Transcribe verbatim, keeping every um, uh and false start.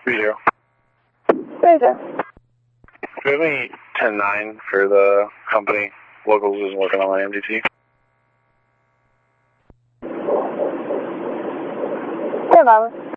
Zero. Razor. Do we have any ten nine for the company? Locals is working on my M D T. ten eleven.